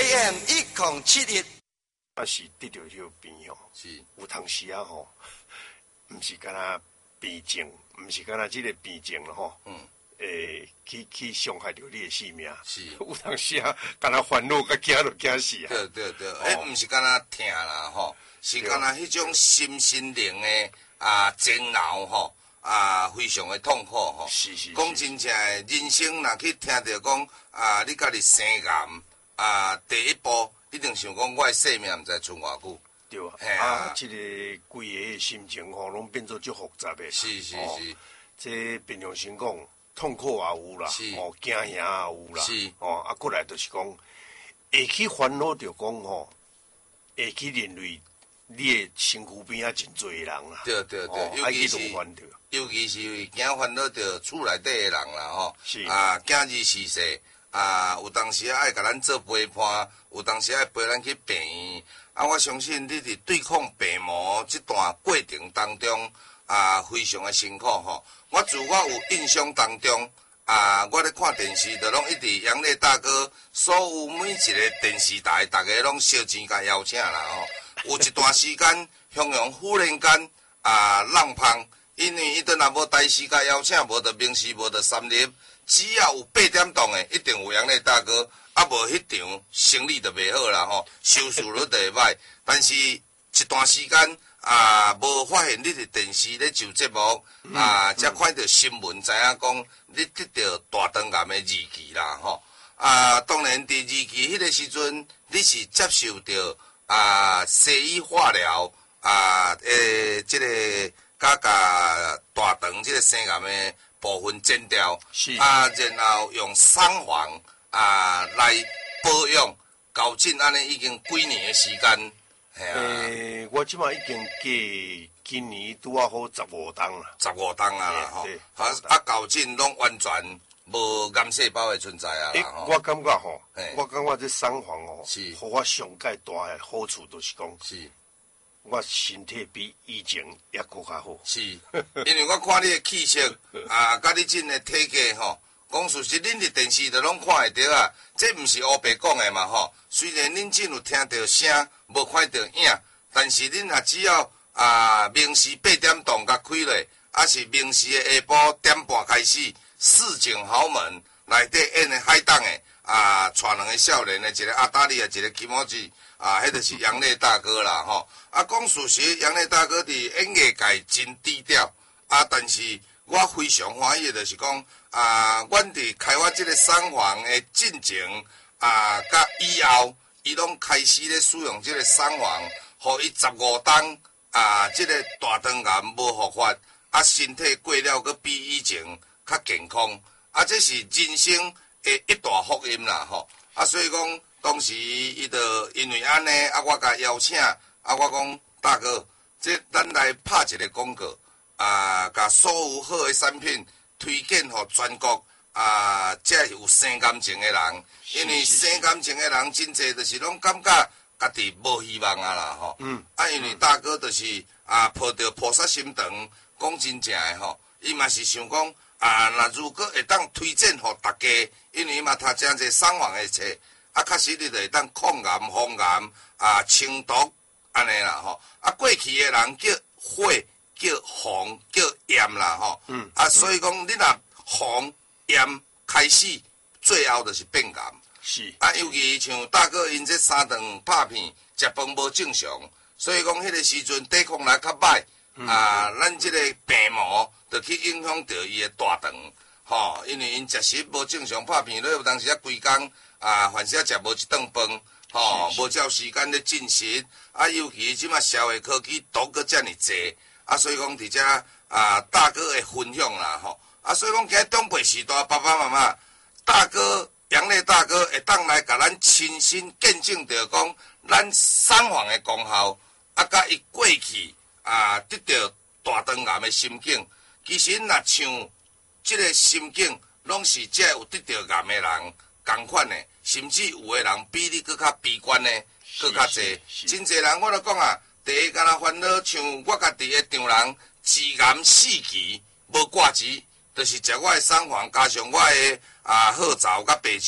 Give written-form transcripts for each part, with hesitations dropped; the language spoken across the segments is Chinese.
AM 1071， 是得到迄个病哦， 是有当时啊吼，毋是干那病症，毋是干那即个病症了吼，去伤害着你的性命， 是有当时啊，干那烦恼甲惊都惊死啊， 对，毋是干那疼啦吼，是干那迄种心灵的煎熬吼。非常的痛苦吼。 是。 讲真正的人生，若去听到讲你家己生癌第一步一定想讲我的生命毋知存偌久。 对啊，即个规个心情吼，拢变做足复杂的。 是。 这平常心讲，痛苦也有啦，惊吓也有啦。 是。 过来就是讲，会去烦恼着讲吼，会去连累你的身躯边啊真侪人啦。 对，尤其是惊烦恼着厝内底的人啦吼。 是。 今日逝世有当时爱甲咱做陪伴，有当时爱陪咱去病院。我相信你伫对抗病魔这段过程当中非常的辛苦吼。我自我有印象当中我咧看电视，就拢一直杨烈大哥所有每一个电视台，大家拢烧钱甲邀请啦吼。有一段时间，向阳忽然间浪胖，因为伊阵若无大事甲邀请，无着名士，无着三立，只要有8点档的，一定有杨烈大哥。无迄场生意就袂好啦吼，收视率就会歹。但是一段时间无发现你伫电视咧就节目才看到新闻，知影讲你得到大肠癌的日期啦吼。当然伫日期迄个时阵，你是接受着西医化疗即个甲大肠即个生癌的部分剪掉，然后用三黄来保养，搞进安尼已经几年的时间。 我即马已经过今年拄啊好15档啦 ，15档啦吼。搞进拢完全无癌细胞的存在啦吼。 我感觉吼，我感觉这三黄吼， 是， 互我上界大的好处就是讲， 是， 我身体比以前也搁较好。 是，因为我看你的气色甲你真的体格吼。讲事实，恁伫电视就拢看会到啊，这毋是黑白讲的嘛吼。虽然恁真有听到声，无看到影，但是恁若只要明视8点档甲开落，是明视的下晡1点半开始，市井豪门内底演的海档的带两个少年的，一个阿达利啊，一个金毛子迄就是杨烈大哥啦吼。讲事实，杨烈大哥伫演艺界真低调但是我非常欢喜的就是讲阮伫开发这个三黄的进程甲以后，伊拢开始咧使用这个三黄，互伊15档这个大肠癌无复发，身体过了佫比以前较健康，这是人生的一大福音啦吼。所以讲当时伊就因为安尼我甲邀请我讲大哥，这咱来拍一个广告甲所有好的产品推荐互全国才有生感情的人，因为生感情的人真济，就是拢感觉家己无希望啦吼。因为大哥就是抱着菩萨心肠，讲真正的吼，伊嘛是想讲若如果会当推荐互大家，因为伊嘛读真济三黄的册，确实你就会当抗癌、防癌清毒安尼啦吼。过去的人叫火、叫红、叫炎啦吼。所以讲你若红炎开始，最后就是变癌。 是尤其像大哥因这3顿拍片，食饭无正常，所以讲迄个时阵抵抗力较歹。咱这个病魔就去影响到伊的大肠，吼，因为因食食无正常拍片，有当时规工反正食无一顿饭，吼，无照时间咧进食，尤其即马社会科技毒阁遮尔济，所以讲伫遮大哥的分享啦，吼。所以讲，今日长辈时代，爸爸妈妈，大哥杨烈大哥会当来甲咱亲身见证着讲，咱三黄的功效，甲伊过去得到大肠癌的心境。其实若像即个心境，拢是只有得到癌的人同款的，甚至有的人比你佫较悲观的，佫较济。真侪人我都讲第一敢若烦恼，像我家己的丈人，治癌4期无挂钱。就是食我的三黄，加上我的好枣甲白姜，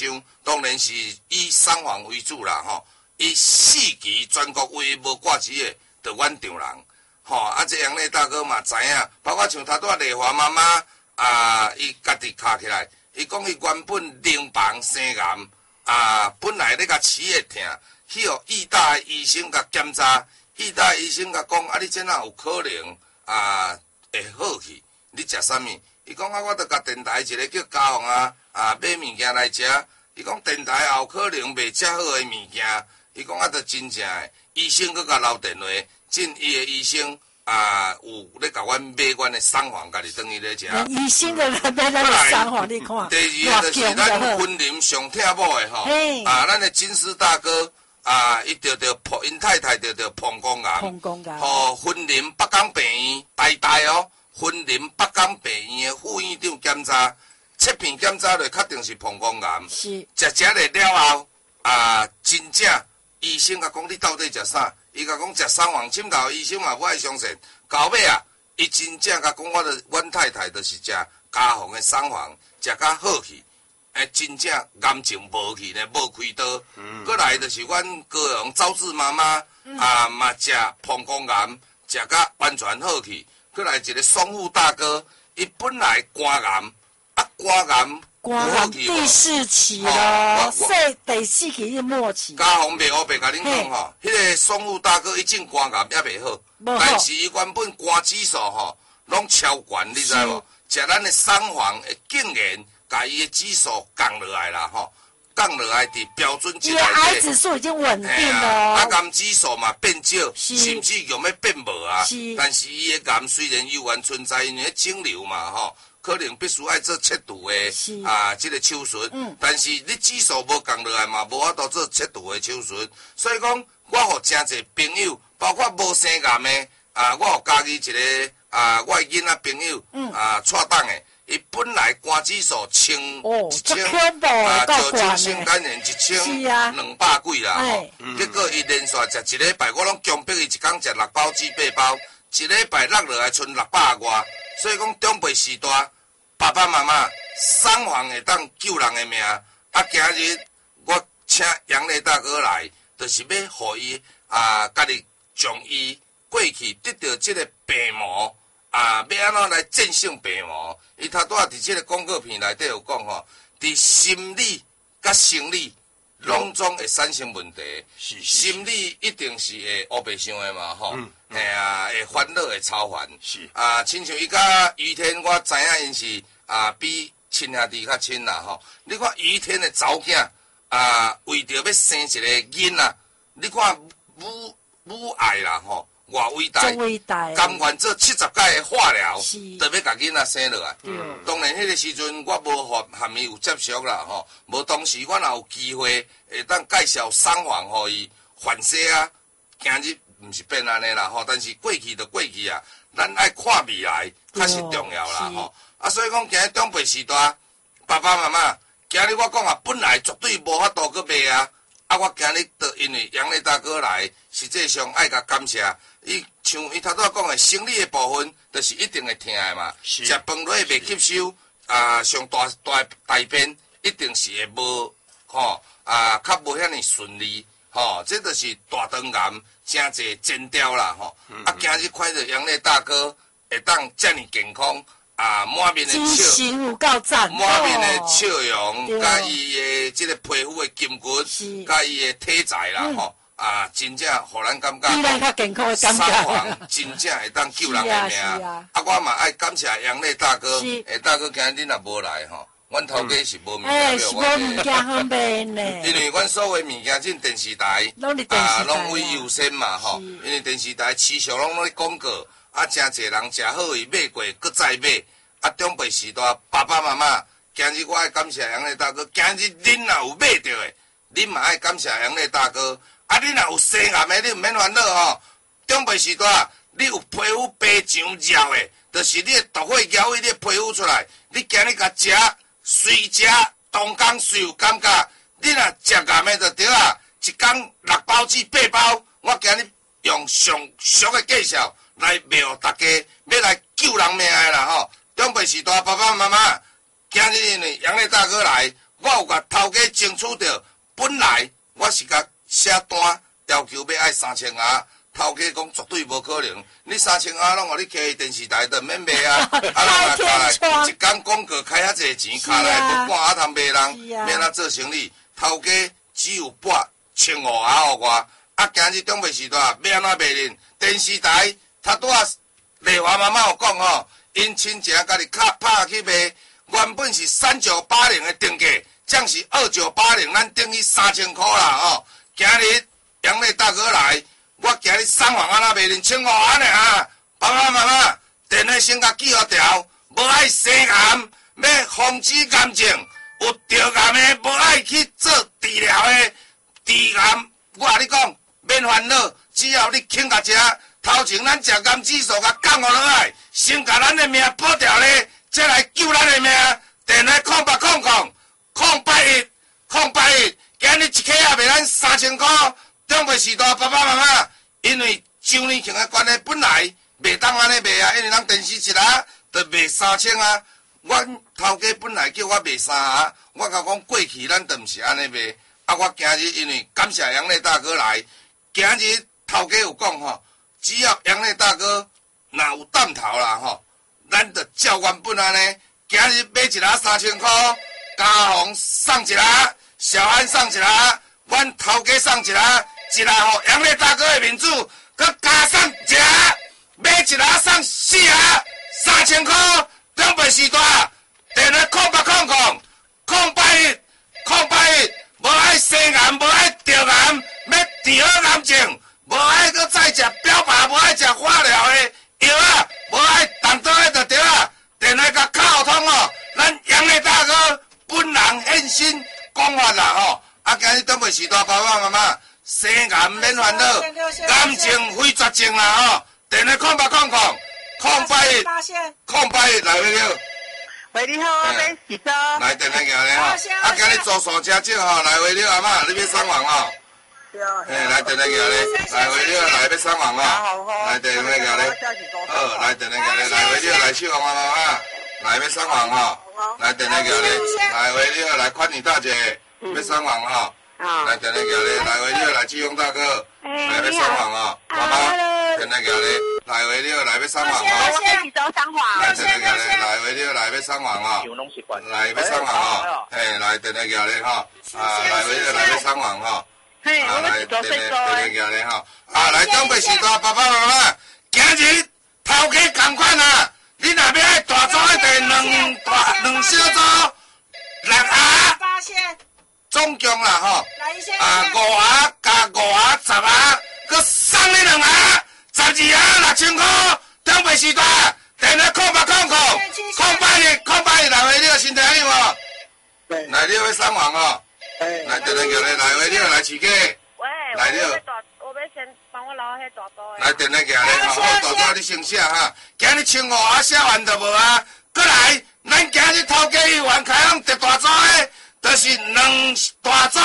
当然是以送房为主啦，吼。伊4期全国唯一无挂机的，就阮丈人，吼。啊，这杨丽大哥嘛知影，包括像头拄丽华妈妈啊，伊家己卡起来，伊讲伊原本淋房生癌啊，本来咧甲饲会疼，去互义大的医生甲检查，义大的医生甲讲，啊，你这哪有可能啊会好去？你食啥物？伊讲啊，我著甲电台一个叫家宏啊买物件来食。伊讲电台也有可能卖遮好诶物件。伊讲啊，著真正诶，医生佫甲留电话，诊伊诶医生啊有咧甲阮买阮诶送房，家己等于咧食。 医生个来买咱诶送房，你看。 第二个就是咱婚龄上疼某诶吼，啊，咱诶金丝大哥啊，伊因太太着膀胱癌，吼，婚龄北港病院大哦。婚龄北港病院的副院长检查，切片检查落确定是膀胱癌。是。食了后，啊，真正医生甲讲你到底食啥？伊甲讲食送房枕头，医生嘛不爱相信。到尾啊，伊真正甲讲阮太太就是食家宏的送房，食甲好去。真正癌症无去呢，无开刀。过来就是阮高雄周志妈妈啊，嘛食膀胱癌，食甲完全好去。过来一个双富大哥，伊本来肝癌，啊肝癌第4期咯，第4期是末期。 家宏袂黑白甲恁讲吼，迄个双富大哥一种肝癌也袂好，但是伊原本肝指数吼拢超悬，你知无？食咱的送房会竟然甲伊的指数降落来啦吼。降落来伫标准值内底， 癌指数已经稳定了， 啊，癌指数嘛变少，甚至用要变无啊。但是伊的癌虽然依然存在，因为肿瘤嘛吼，可能必须爱做切除的啊，这个手术。但是你指数无降落来嘛，无法度做切除的手术。所以讲，我互真侪朋友，包括无生癌的啊，我互家己一个啊，我囡仔朋友啊，错档的。伊本来肝指数1,000，啊，就精神感染1,200几啦吼。结果伊连续食1礼拜，我拢强迫伊一工食6包至8包，1礼拜落落来剩600外。所以讲长辈时代，爸爸妈妈送房会当救人的命。啊，今日我请杨丽大哥来，就是要互伊啊，家己从伊过去得到这个病魔。啊，要安怎来战胜病魔？伊头拄仔伫即个广告片内底有讲吼，伫心理甲生理拢总会产生问题。心理一定是会黑白相的嘛吼，会烦恼会操烦。啊，亲像伊甲于天，我知影因是啊比亲兄弟较亲啦吼。你看于天的查某囝啊，为着要生一个囡仔，你看母爱啦吼。偌伟大，甘愿做70届的化疗，就要甲囡仔生落来。当然，迄个时阵我无含伊有接触啦，吼。无当时我若有机会会当介绍送房互伊反射啊。今日毋是变安尼啦，吼。但是过去就过去啊，咱爱看未来较是重要啦，吼。啊，所以讲今日长辈时代，爸爸妈妈，今日我讲啊，本来绝对无法度去卖啊。啊，我今日就因为杨丽大哥来，实际上爱甲感谢。伊像伊头拄仔讲的，生理的部分，就是一定会疼的嘛。食饭落袂吸收，啊，上大便一定是会无吼，啊，较无遐尼顺利，吼，这就是大肠癌真侪前兆啦，吼。啊，今日看到杨丽大哥会当遮尔健康，啊，满面的笑， 有够赞， 满面的笑容，甲伊的即个皮肤的筋骨，甲伊的体材啦，吼。啊，真正互咱感觉， 较健康的感觉， 送房真正会当救人的命。啊，我嘛爱感谢杨丽大哥，大哥今日你若无来吼，阮头家是无物件是无物件好卖呢。 因为阮所有物件进电视台，啊，拢为优先嘛吼。因为电视台持续拢咧广告，啊，真侪人食好伊买过，搁再买。啊，长辈时代爸爸妈妈，今日我爱感谢杨丽大哥。今日恁若有买着的，恁嘛爱感谢杨丽大哥。啊！你若有生癌的，你毋免烦恼吼。长辈时代，你有皮肤白墙绕的，就是你的毒火咬伊，你的皮肤出来。你今日甲食，随食当工随有感觉。你若食癌的就对啊，一工6包至8包。我今日用上俗的介绍来卖互大家，要来救人命的啦吼。长辈时代，爸爸妈妈，今日因为杨丽大哥来， 我有甲头家争取到，本来我是甲写单要求要爱3000瓦，头家讲绝对无可能，你3000瓦拢互你开电视台，就免卖啊！啊，来一工广告开遐济钱，卡来无半通卖人，免哪做生意？头家只有拨1500瓦互我，啊，今日中北时代要安怎卖呢？电视台他拄啊，丽华妈妈有讲吼，因亲情家己拍去卖，原本是3980的定价，将是2980，咱等于3000块啦吼。今日杨丽大哥来，我今日送完安怎卖，1500瓦呢啊！爸爸妈妈，电话先甲记好条，无爱生癌，要防止癌症，有着癌的无爱去做治疗的，治癌我甲你讲，免烦恼，只要你肯甲食。头前咱食甘指数甲降落来，先甲咱的命保掉咧，再来救咱的命。电话0800-081-081，今日一克也卖咱3000块。中北时代爸爸妈妈，因为周年庆的关系，本来袂当安尼卖啊，因为咱电视一下就卖3000啊。阮头家本来叫我卖3下，我甲讲过去咱就毋是安尼卖。啊，我今日因为感谢杨磊大哥来，今日头家有讲吼。只要杨丽大哥若有担头啦吼，咱就照原本安尼。今日买一下3000块，家宏送一下，小安送一下，阮头家送一下，一下吼杨丽大哥的面子，佮加送一下，买一下送4下，3000块。中北时代电话0800-081-081，无爱生癌，无爱着癌，要治好癌症。无爱搁再食标靶，无爱食化疗的药啊，无爱动刀的就对啊。电话甲敲通哦，咱杨丽大哥本人现身讲法啦吼。啊，今日中北时代爸爸妈妈生癌免烦恼，癌症非绝症啦吼。电话0800-081-081来回了。 喂，你好，我要洗车。 来电话行咧吼。啊，今日坐山车少吼，来回了阿妈，你要送房吼。来电话叫咧，来回了来要送房哦，来电话叫咧，好，来电话叫咧，来回了来秀芳妈妈，来要送房哦，来电话叫咧，来回了来宽女大姐要送房哦，来电话叫咧，来回了来志勇大哥来要送房哦，妈妈电话叫咧，来回了来要送房哦， 我要洗车送房。 来电话叫咧，来回了来要送房哦，来要送房哦，嘿，来电话叫咧吼，啊，来回了来要送房吼。啊，来，电话叫咧吼，啊，来中北时代爸爸妈妈，今日头家同款啊，你若要爱大组的，就两小组，6下，总共啦吼，啊5下加5下10下，佮送你2下，12下6000块，中北时代电话0800-081-081来回了，身体有无？来了要送房哦。来，电话叫咧，来回了来饲鸡。 喂， 来了。 我要先帮我捞迄大刀的。 来，电话叫咧，好，大刀你先写哈。今日15下写完就无啊。过来，咱今日头家议员开放特大组的，就是2大组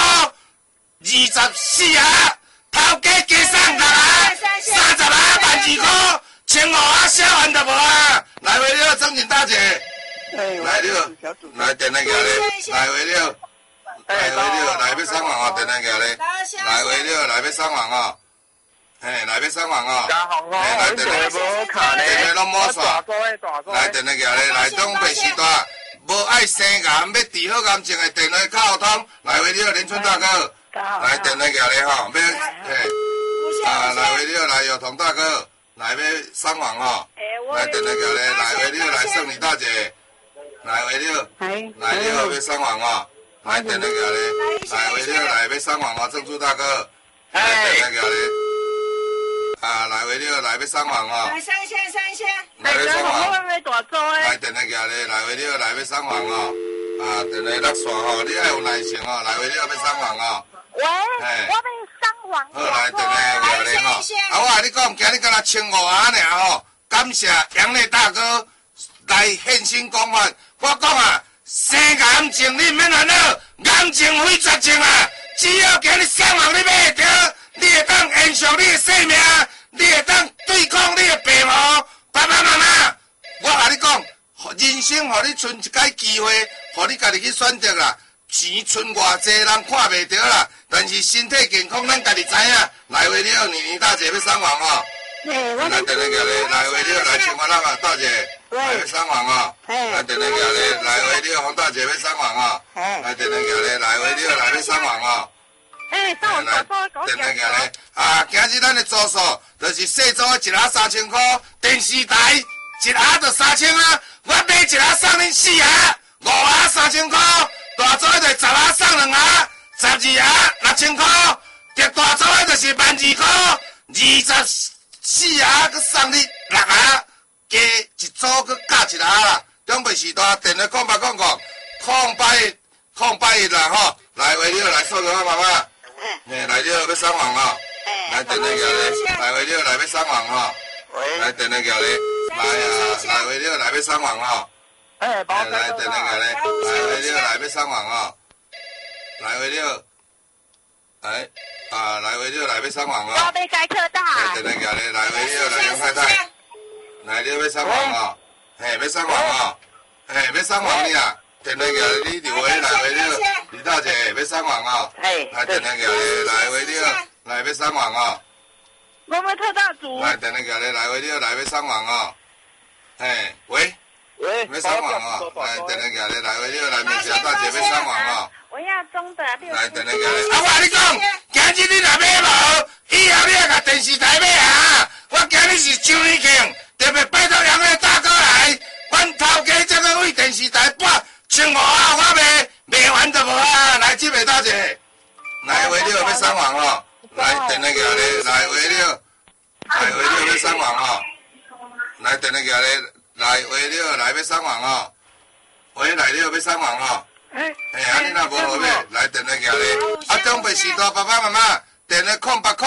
24下，头家加送6下，30下12块，15下写完就无啊。来回了，郑锦大姐。来了，来电话叫咧，来回了。来回了，来要送房哦，电话叫咧，来回了，来要送房哦，嘿，来要送房哦，嘿，来电话拢无线，来电话叫咧，来中北时代，无爱生癌，要治好癌症的电话敲通，来回了，连春大哥，来电话叫咧吼，要嘿，啊，来回了，来有同大哥，来要送房哦，来电话叫咧，来回了，来胜利大姐，来回了，来了要送房哦。来电话叫咧，来回了来要送房哦，郑柱大哥，来电话叫咧，啊来回了来要送房哦， 来三线， 来要送房， 来电话叫咧，来回了来要送房哦，啊电话落线吼，你爱有耐心哦，来回了要送房哦， 喂，我要送房。 好，来电话叫咧吼，啊我甲你讲，今日敢若15下尔吼，感谢杨磊大哥来现身讲法，我讲啊。生癌症你免烦恼，癌症非绝症啊！只要今日送房你买得到，你会当延续你的生命，你会当对抗你的病魔。爸爸妈妈，我甲你讲，人生互你剩一摆机会，互你家己去选择啦。 钱剩偌济，人看袂着啦。但是身体健康，咱家己知影。来回了，年大姐要送房哦。来电来叫你，来回了，来青花浪啊，大姐，来要送房哦。来电来叫你，来回了，黄大姐要送房哦。来电来叫你，来回了，来要送房哦。 送我做电来叫你，啊，今日咱的住宿就是细组的一下3000块，电视台一下就3000啊，我买一下送恁4下，5下3000块，大组的就10下送2下，12下6000块，特大组的就是12000块，24下佮送你6下，加一组佮加1下啦。中北时代电话081081啦吼，来回了来送给我妈妈。来了要送房哦，来电来叫你，来回了来要送房哦，来电来叫你，来啊，来回了来要送房哦，来电来叫你，来回了来要送房哦，来回了，来回了来要送房哦， 我被该客大。 来电来叫你，来回了来杨太太，来了要送房哦，要送房哦，要送房你啊。电来叫你，你回来回了，李大姐要送房哦。来电来叫你，来回了，来要送房哦。 我们特大组。 来电来叫你，来回了，来要送房哦。喂，要送房哦。来电来叫你，来回了，来面小大姐要送房哦。 我要中的6。 来电来叫你，我跟你讲，今日你若买无，以后你也甲电视台买啊。我今日是周年庆，特别拜托两位大哥来，阮头家这个为电视台播。15下我卖完就无啊！来，这位大姐，来回了要送房哦，来电来叫你，来回了，来回了要送房哦，来电来叫你，来回了来要送房哦，喂来了要送房哦，你若无好买，来电来叫你，中北时代爸爸妈妈，电话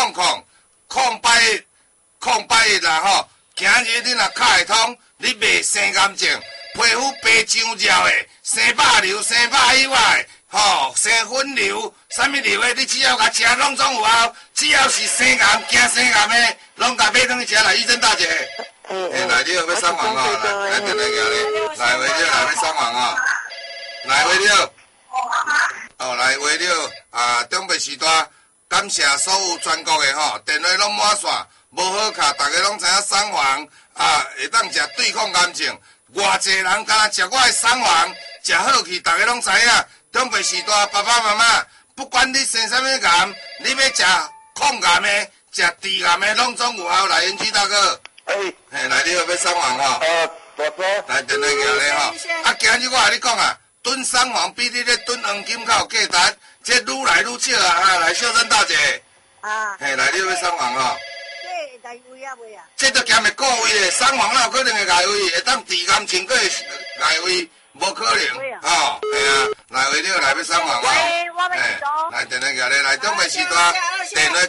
08000881啦吼，今日你若卡会通，你卖生癌症。皮肤白上焦的，生肉瘤、生肉以外，生粉瘤，啥物瘤的，你只要甲吃，拢总有效。只要是生癌、惊生癌的，拢甲买转去吃啦，医生大姐。来了要送房哦，来电来叫你，来回了来要送房哦，来回了，来回了，中北时代，感谢所有全国的电话拢满线，无好卡，大家拢知影送房会当食对抗癌症。偌济人敢若食我的送房，食好去，大家拢知影。中北时代爸爸妈妈，不管你生啥物癌，你要食抗癌的、食治癌的，拢总有效。来，园区大哥，来了要送房哦。来电话叫你吼。今日我甲你讲啊，囤送房比你咧囤黄金较有价值，这愈来愈少啊！来，秀珍大姐，来了要送房哦。这都兼会顾胃的，送房哪有可能会挨胃？会当治癌症，佫会挨胃，无可能。来回了来要送房哦。来电话叫你，来中北时代，电话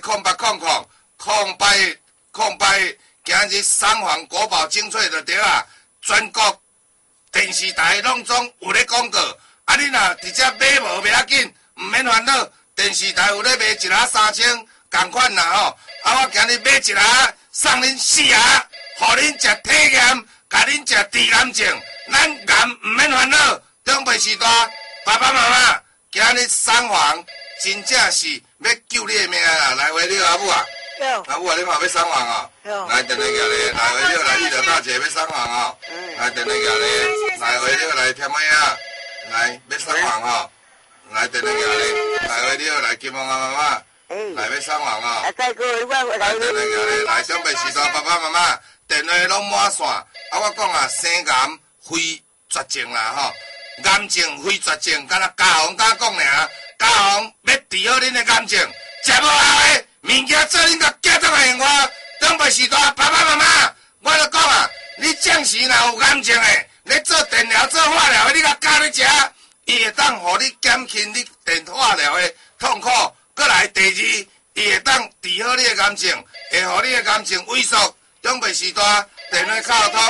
08000881，今日送房国宝精粹就对啊，全国电视台拢总有咧广告。你若直接买无袂要紧，唔免烦恼，电视台有咧卖1下3000，同款啦吼。我今日买1下。送恁4下，互恁食体验，甲恁食治癌症，咱癌唔免烦恼。中北时代爸爸妈妈，今日送房真正是要救你的命啦！来回了阿母啊，阿母啊，你嘛要送房哦？来电话叫你，来回了来医疗大姐要送房哦。来电话叫你，来回了来添妹啊，来要送房哦。来电话叫你，来回了来金毛妈妈。来要送房哦！来电话叫你，来中北时代爸爸妈妈，电话拢满线。我讲啊，生癌非绝症啦吼，癌症非绝症，敢若嘉宏敢讲尔，嘉宏要治好恁的癌症，食无效的物件做恁甲寄转来用我。中北时代爸爸妈妈，我著讲啊，你暂时若有癌症的，你做电疗、做化疗的，你甲加咧食，伊会当互你减轻你电化疗的痛苦。过来第二，伊会当治好你的癌症，会互你的癌症萎缩。中北时代电话卡通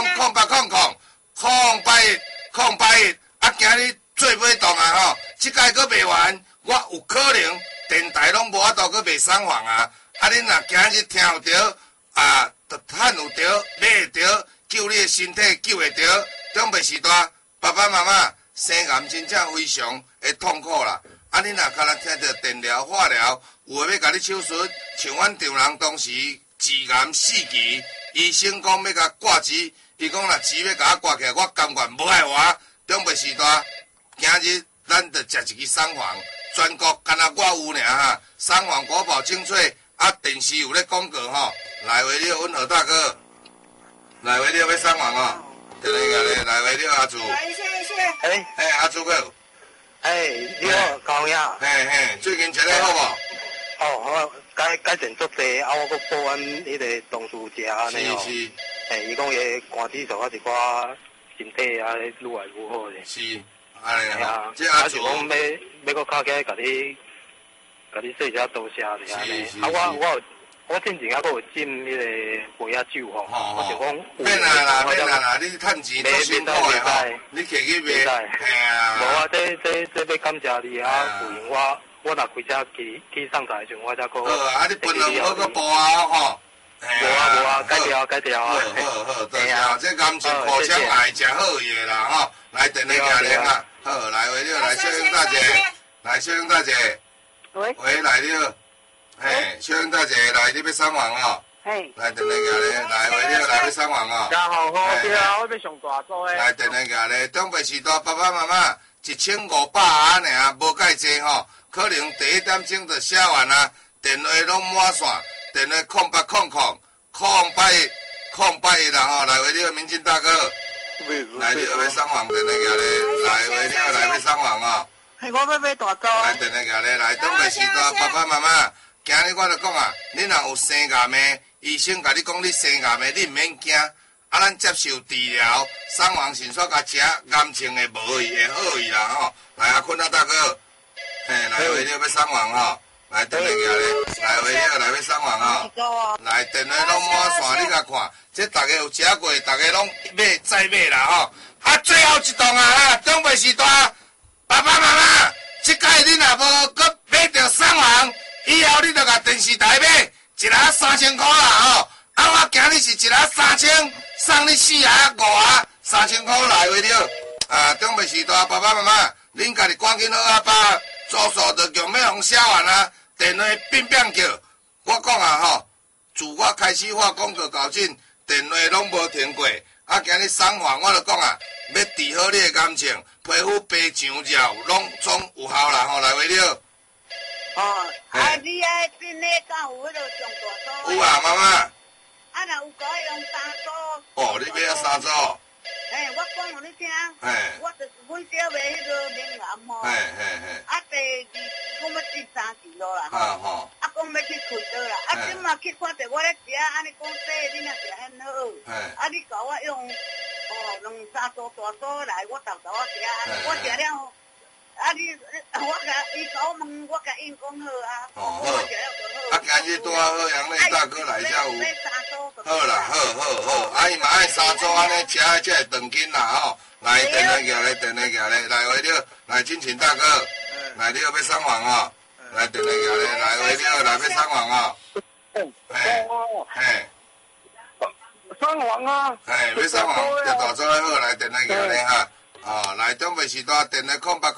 08000881，今日做尾档啊吼，即届佫卖完，我有可能电台拢无法度佫卖送房啊。恁若今日听有着就趁有着，买会着，救你的身体救会着。中北时代爸爸妈妈生癌真正非常的痛苦啦。啊，你若敢若听到电疗、化疗，有诶要甲你手术，像阮丈人当时治癌4期，医生讲要甲挂钱，伊讲若钱要甲我挂起来，我甘愿无爱活。中北时代，今日咱着食一支三黄，全国干那我有尔哈。三黄国宝精粹，啊，电视有咧广告吼，来回了，阮何大哥，来回了要三黄哦，就那个咧，来回了阿祖，阿祖哥。 你好，高兄。 最近吃得好无？ 我改善足济，啊，我搁报阮迄个同事食安尼哦。伊讲伊肝指数啊一寡身体啊愈来愈好咧。 是，安尼啊。 即阿是讲要搁敲起来，甲你说一下多谢咧安尼。我之前还搁有浸迄个梅仔酒吼，我就讲免啦，你趁钱做辛苦的吼，你摕去卖， 无啊，这要感谢你啊，有闲我若开车去上台时，我才搁。 啊，你分量好搁补啊吼。 无啊，改掉啊。 好，多谢，这感情互相爱，真好个啦吼。来，电话行咧啊，好，来回了，来小英大姐，来小英大姐，喂，来了。小英大姐，来你要送完哦。来电话行咧，来回了，来要送完哦。 真好，对啊，我要上大组诶。 来电话行咧，中北时代爸爸妈妈1500啊尔，无介济吼，可能第一点钟就写完啊，电话拢满线，电话0800啦吼，来回了，民进大哥，来你要送完电话行咧，来回了，来要送完哦。 我要买大组。 来电话行咧，来中北时代爸爸妈妈。今日我就讲啊，你若有生癌的，医生甲你讲你生癌的，你毋免惊，啊，咱接受治疗，送完迅速甲食癌症的无去，会好去啦吼。来啊，坤啊大哥，来回了要送完吼，来电话行咧，来回了来要送完吼，来电话拢满线，你甲看，这大家有食过，大家拢买再买啦吼。啊，最后一档啊，中北时代爸爸妈妈，这届你若无搁买着送完。以后你着甲电视台买，一盒3000块啦吼。啊，我今日是一盒3000，送你4盒5盒，3000块来回了。啊，中北时代爸爸妈妈，恁家己赶紧好啊，把住宿着强要互写完啊，电话变叫。我讲啊吼，自我开始发广告到今，电话拢无停过。啊，今日送完我着讲啊，要治好你的感情，皮肤白上照，拢总有效啦吼，来回了。 你爱真诶，敢有迄落上大组？ 有啊，妈妈。 啊，若有甲我用3组。 你要3组？ 我讲互你听。我就是阮小妹迄个名癌吼。啊，第2讲要第3期咯啦。啊，讲要去开刀啦。啊，即马去看着我咧食，安尼讲说你若食很好。啊，你甲我用2、3组大组来，我豆豆食，我食了。啊！我甲伊甲我问，我甲因讲好啊。好。 啊，今日拄好杨内大哥来才有。好啦，好。啊，伊嘛爱3组安尼吃才会长筋啦吼。来，电话行咧，来回了，来进前大哥，来你要送完哦。来电话行咧，来回了，来要送完哦。 送完啊。 要送完，就大组好，来电话行咧哈。来中北时代电话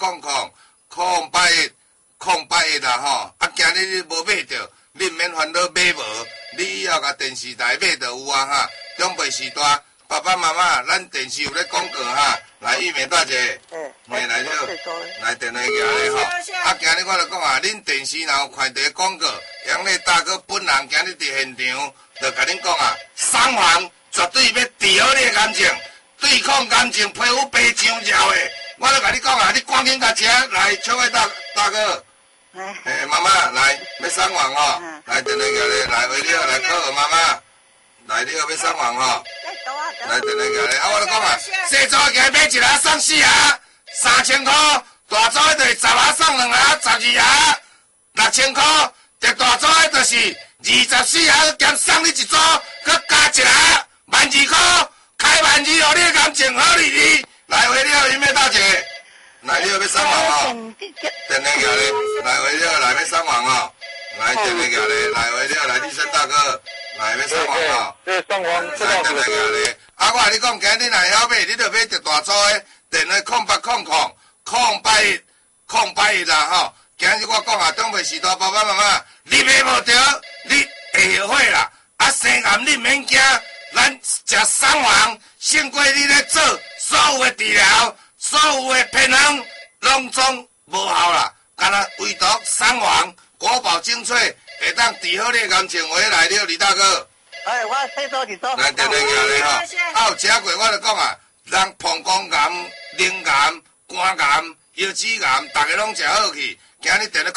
0800-081-081啦吼，啊，今日你无买着，你毋免烦恼买无，你以后甲电视台买着有啊哈。中北时代爸爸妈妈，咱电视有咧广告哈，来玉梅大姐，来了，来电话行咧吼。啊，今日我就讲啊，恁电视若有看到广告，杨丽大哥本人今日伫现场，就甲恁讲啊，送完绝对要治好你的感情。对抗感情，皮肤白上照的，我咧甲你讲啊，你赶紧甲吃来，小伟大哥，妈妈来，要送完哦，来电话行咧，来回了，来靠妈妈，来了要送完哦，来电话行咧，啊，我咧讲啊，小组行买1盒送4盒，3000块，大组的就是10盒送2盒，12盒，6000块，这大组的就是24盒兼送你1组，佮加1盒，12,000块。开万字哦，你的感情好哩哩，来回了，玉梅大姐，来了要送完哦，电话行咧，来回了，来要送完哦，来电话行咧，来回了，来立生大哥，来要送完哦， 来电话行咧，啊，我甲你讲，今日若晓买，你着买着大组的，电话 08啦吼。今日我讲啊，长辈时代爸爸妈妈，你买无着，你会后悔啦。啊，生癌你免惊，咱食三王胜过你咧做所有的治疗，所有的偏方，拢总无效啦。干那唯独三王国宝精粹，会当治好你的癌症。回来了，李大哥。 哎，我洗手去做。 来，电话行咧吼。啊，有食过我就讲啊，人膀胱癌、淋癌、肝癌、腰子癌，大家拢食好去。今日电话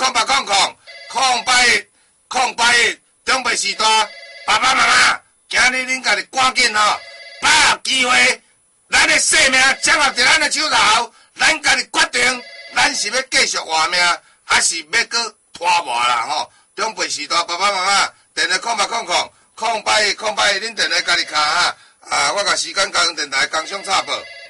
0801，长辈时代，爸爸妈妈，今日恁家己赶紧吼，把握机会，咱的生命掌握在咱的手头，咱家己决定，咱是要继续活命，还是要搁拖磨啦吼？长辈时代，爸爸妈妈，电话0801，0801，恁电话家己敲哈，啊，我甲时间交通电台工商插报。